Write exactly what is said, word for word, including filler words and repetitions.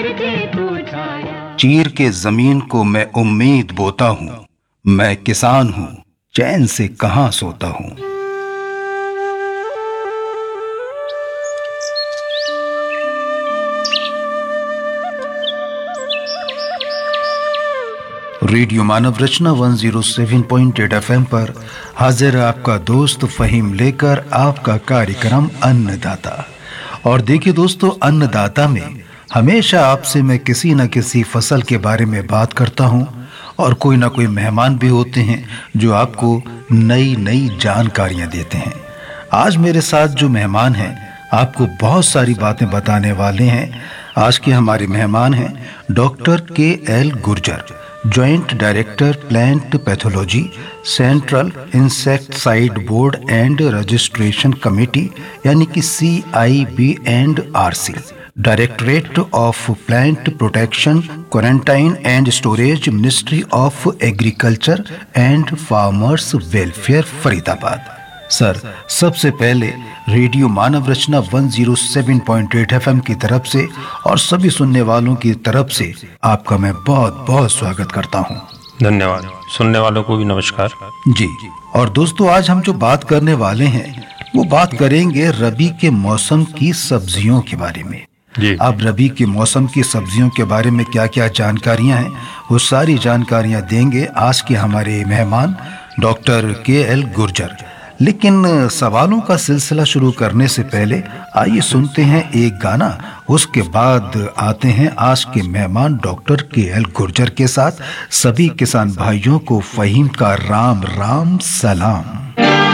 चीर के जमीन को मैं उम्मीद बोता हूँ, मैं किसान हूँ, चैन से कहाँ सोता हूँ। रेडियो मानव रचना एक सौ सात पॉइंट आठ एफएम पर हाजिर है आपका दोस्त फहीम लेकर आपका कार्यक्रम अन्नदाता। और देखिए दोस्तों, अन्नदाता में हमेशा आपसे मैं किसी न किसी फसल के बारे में बात करता हूं और कोई ना कोई मेहमान भी होते हैं जो आपको नई नई जानकारियां देते हैं। आज मेरे साथ जो मेहमान हैं आपको बहुत सारी बातें बताने वाले हैं। आज के हमारे मेहमान हैं डॉक्टर के L Gurjar, joint director plant pathology, central insecticide board and registration committee यानी कि सी आई B and R C, directorate of plant protection, quarantine and storage, ministry of agriculture and farmers welfare, Faridabad. Sir, सबसे पहले रेडियो मानव रचना एक सौ सात point आठ FM की तरफ से और सभी सुनने वालों की तरफ से आपका मैं बहुत बहुत स्वागत करता हूं। धन्यवाद। सुनने वालों को भी नमस्कार जी। और दोस्तों, आज हम जो बात करने वाले हैं वो बात करेंगे रबी के मौसम की सब्जियों के बारे में जी। अब रबी के मौसम की सब्जियों के बारे में क्या क्या जानकारियां हैं वो सारी जानकारियां देंगे आज के हमारे मेहमान डॉक्टर के एल गुर्जर। लेकिन सवालों का सिलसिला शुरू करने से पहले आइए सुनते हैं एक गाना, उसके बाद आते हैं आज के मेहमान डॉक्टर के एल गुर्जर के साथ। सभी किसान भाइयों को फहीम का राम राम सलाम।